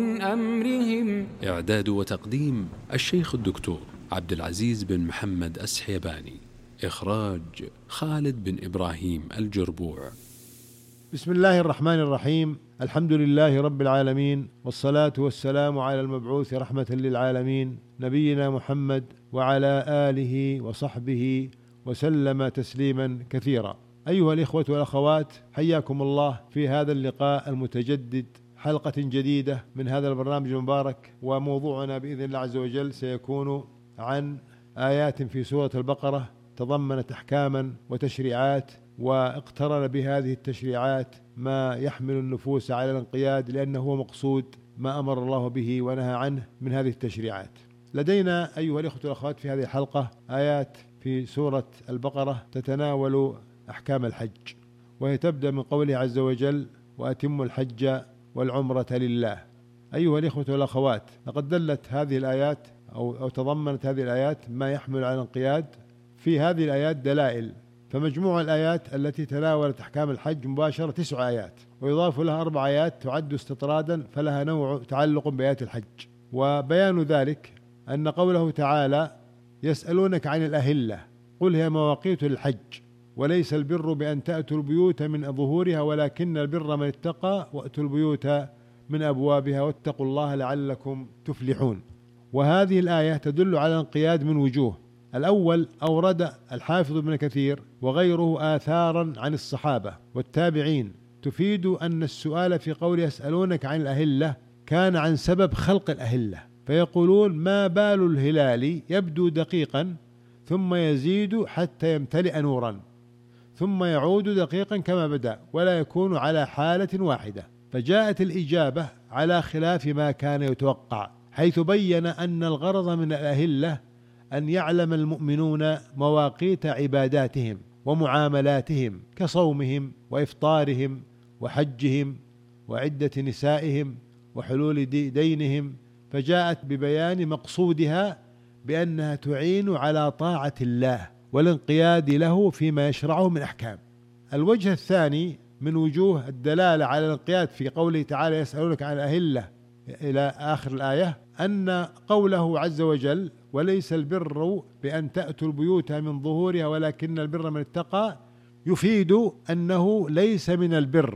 أمرهم. إعداد وتقديم الشيخ الدكتور عبد العزيز بن محمد السحيباني. إخراج خالد بن إبراهيم الجربوع. بسم الله الرحمن الرحيم. الحمد لله رب العالمين، والصلاة والسلام على المبعوث رحمة للعالمين نبينا محمد وعلى آله وصحبه وسلم تسليما كثيرا. أيها الإخوة والأخوات، حياكم الله في هذا اللقاء المتجدد، حلقة جديدة من هذا البرنامج المبارك. وموضوعنا بإذن الله عز وجل سيكون عن آيات في سورة البقرة تضمنت أحكاما وتشريعات، واقترن بهذه التشريعات ما يحمل النفوس على الانقياد، لأنه هو مقصود ما أمر الله به ونهى عنه من هذه التشريعات. لدينا أيها الإخوة والأخوات في هذه الحلقة آيات في سورة البقرة تتناول أحكام الحج، وهي تبدأ من قوله عز وجل: وأتموا الحج والعمرة لله. أيها الإخوة والأخوات، لقد دلت هذه الآيات أو تضمنت هذه الآيات ما يحمل على الانقياد. في هذه الآيات دلائل، فمجموع الآيات التي تناولت أحكام الحج مباشرة 9 آيات، ويضاف لها 4 آيات تعد استطرادا فلها نوع تعلق بآيات الحج. وبيان ذلك أن قوله تعالى: يسألونك عن الأهلة قل هي مواقيت للحج وليس البر بأن تأتوا البيوت من ظهورها ولكن البر من اتقى وأتوا البيوت من أبوابها واتقوا الله لعلكم تفلحون. وهذه الآية تدل على الانقياد من وجوه. الأول، أورد الحافظ ابن كثير وغيره آثارا عن الصحابة والتابعين تفيد أن السؤال في قول يسألونك عن الأهلة كان عن سبب خلق الأهلة، فيقولون: ما بال الهلال يبدو دقيقا ثم يزيد حتى يمتلئ نورا ثم يعود دقيقا كما بدأ ولا يكون على حالة واحدة. فجاءت الإجابة على خلاف ما كان يتوقع، حيث بين أن الغرض من الأهلة أن يعلم المؤمنون مواقيت عباداتهم ومعاملاتهم كصومهم وإفطارهم وحجهم وعدة نسائهم وحلول دينهم، فجاءت ببيان مقصودها بأنها تعين على طاعة الله والانقياد له فيما يشرعه من أحكام. الوجه الثاني من وجوه الدلالة على الانقياد في قوله تعالى: يسألونك عن الأهلة إلى آخر الآية، أن قوله عز وجل: وليس البر بأن تأتوا البيوت من ظهورها ولكن البر من اتقى، يفيد أنه ليس من البر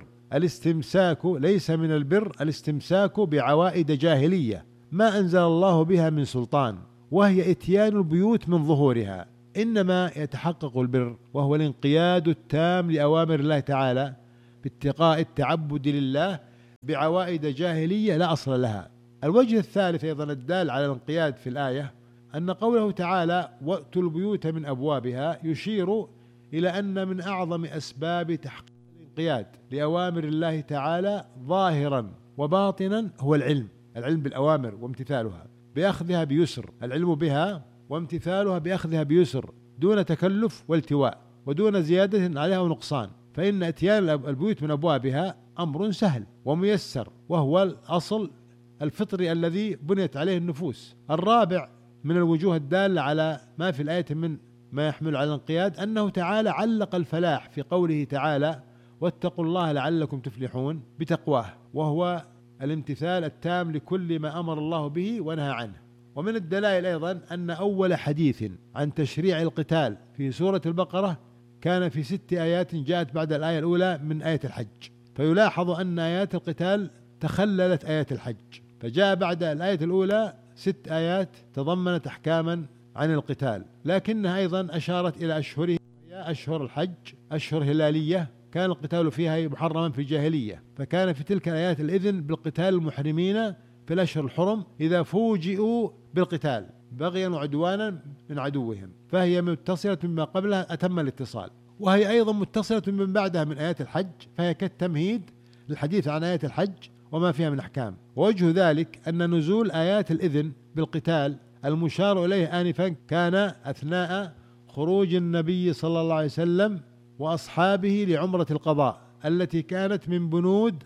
الاستمساك بعوائد جاهلية ما أنزل الله بها من سلطان، وهي إتيان البيوت من ظهورها، إنما يتحقق البر وهو الانقياد التام لأوامر الله تعالى باتقاء التعبد لله بعوائد جاهلية لا أصل لها. الوجه الثالث أيضا الدال على الانقياد في الآية أن قوله تعالى: وأتوا البيوت من أبوابها، يشير إلى أن من أعظم أسباب تحقيق الانقياد لأوامر الله تعالى ظاهرا وباطنا هو العلم بالأوامر وامتثالها بأخذها بيسر، العلم بها وامتثالها بأخذها بيسر دون تكلف والتواء ودون زيادة عليها ونقصان، فإن أتيان البيوت من أبوابها أمر سهل وميسر، وهو الأصل الفطري الذي بنيت عليه النفوس. الرابع من الوجوه الدالة على ما في الآية من ما يحمل على الانقياد أنه تعالى علق الفلاح في قوله تعالى: واتقوا الله لعلكم تفلحون بتقواه، وهو الامتثال التام لكل ما أمر الله به ونهى عنه. ومن الدلائل أيضا أن أول حديث عن تشريع القتال في سورة البقرة كان في 6 آيات جاءت بعد الآية الأولى من آية الحج، فيلاحظ أن آيات القتال تخللت آيات الحج، فجاء بعد الآية الأولى 6 آيات تضمنت أحكاما عن القتال، لكنها أيضا أشارت إلى أشهره، أشهر الحج أشهر هلالية كان القتال فيها محرما في الجاهلية، فكان في تلك الآيات الإذن بالقتال المحرمين في الأشهر الحرم إذا فوجئوا بالقتال بغيا وعدوانا من عدوهم، فهي متصلة مما قبلها أتم الاتصال، وهي أيضا متصلة من بعدها من آيات الحج، فهي كالتمهيد للحديث عن آيات الحج وما فيها من أحكام. ووجه ذلك أن نزول آيات الإذن بالقتال المشار إليه آنفا كان أثناء خروج النبي صلى الله عليه وسلم وأصحابه لعمرة القضاء التي كانت من بنود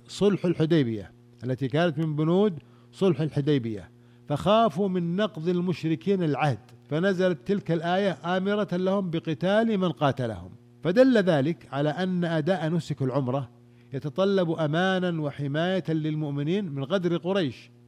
صلح الحديبية، فخافوا من نقض المشركين العهد، فنزلت تلك الآية آمرة لهم بقتال من قاتلهم. فدل ذلك على أن أداء نسك العمرة يتطلب أمانا وحماية للمؤمنين من غدر قريش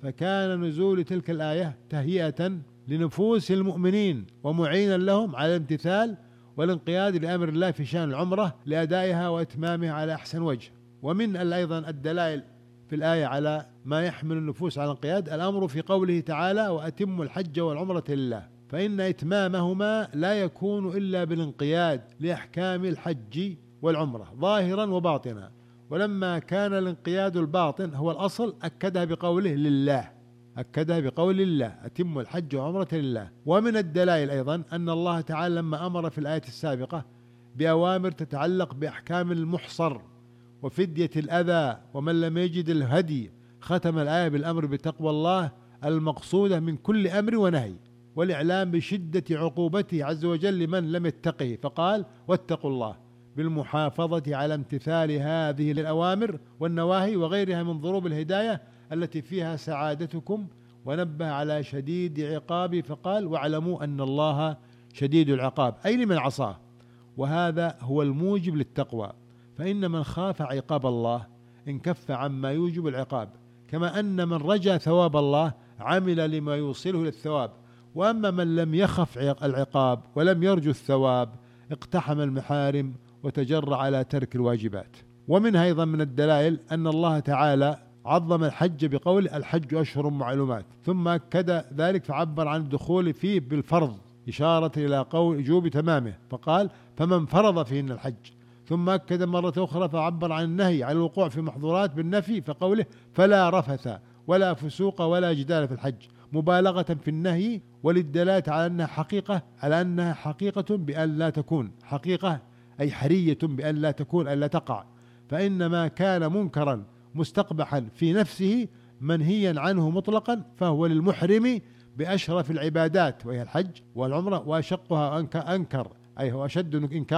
فكان نزول تلك الآية تهيئة لنفوس المؤمنين ومعينا لهم على الامتثال والانقياد لأمر الله في شأن العمرة لأدائها وإتمامها على أحسن وجه. ومن أيضا الدلائل في الآية على ما يحمل النفوس على الانقياد الأمر في قوله تعالى: وأتموا الحج والعمرة لله، فإن إتمامهما لا يكون إلا بالانقياد لأحكام الحج والعمرة ظاهرا وباطنا. ولما كان الانقياد الباطن هو الأصل أكدها بقوله لله، أكدها بقول الله: أتموا الحج والعمرة لله. ومن الدلائل أيضا أن الله تعالى لما أمر في الآية السابقة بأوامر تتعلق بأحكام المحصر وفدية الأذى ومن لم يجد الهدي، ختم الآية بالأمر بتقوى الله المقصودة من كل أمر ونهي، والإعلام بشدة عقوبته عز وجل لمن لم يتقه، فقال: واتقوا الله، بالمحافظة على امتثال هذه الأوامر والنواهي وغيرها من ضروب الهداية التي فيها سعادتكم. ونبه على شديد عقابه فقال: واعلموا أن الله شديد العقاب، أي لمن عصاه، وهذا هو الموجب للتقوى. فإن من خاف عقاب الله انكف عما يوجب العقاب، كما أن من رجا ثواب الله عمل لما يوصله للثواب. وأما من لم يخف العقاب ولم يرجو الثواب اقتحم المحارم وتجرع على ترك الواجبات. ومنها أيضا من الدلائل أن الله تعالى عظم الحج بقول: الحج أشهر معلومات، ثم أكد ذلك فعبر عن الدخول فيه بالفرض إشارة إلى قول وجوب تمامه، فقال: فمن فرض فيهن الحج. ثم أكد مرة أخرى فعبر عن النهي عن الوقوع في محظورات بالنفي فقوله: فلا رفث ولا فسوق ولا جدال في الحج، مبالغة في النهي وللدلالة على أنها حقيقة بأن لا تكون، حقيقة أي حرية بأن لا تكون، أن لا تقع. فإن ما كان منكرا مستقبحا في نفسه منهيا عنه مطلقا فهو للمحرم بأشرف العبادات وهي الحج والعمرة، وأشقها أنكر، أي هو أشد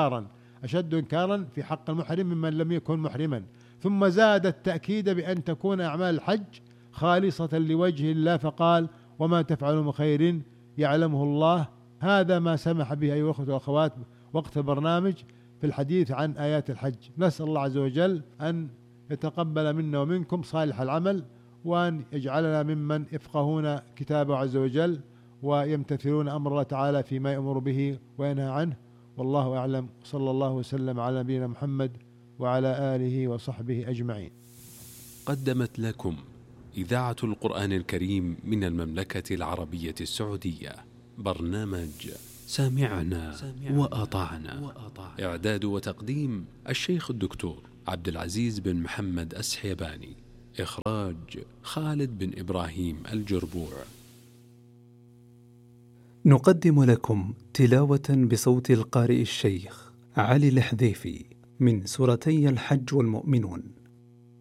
إنكارا في حق المحرم ممن لم يكن محرما. ثم زاد التأكيد بأن تكون أعمال الحج خالصة لوجه الله، فقال: وما تفعلوا من خير يعلمه الله. هذا ما سمح به أيها الأخوة والأخوات وقت البرنامج في الحديث عن آيات الحج. نسأل الله عز وجل أن يتقبل منا ومنكم صالح العمل، وأن يجعلنا ممن يفقهون كتابه عز وجل ويمتثلون أمر الله تعالى فيما يأمر به وينهى عنه. والله أعلم، صلى الله وسلم على نبينا محمد وعلى آله وصحبه أجمعين. قدمت لكم إذاعة القرآن الكريم من المملكة العربية السعودية برنامج سامعنا وأطعنا. إعداد وتقديم الشيخ الدكتور عبد العزيز بن محمد السحيباني. إخراج خالد بن إبراهيم الجربوع. نقدم لكم تلاوة بصوت القارئ الشيخ علي الحذيفي من سورتي الحج والمؤمنون.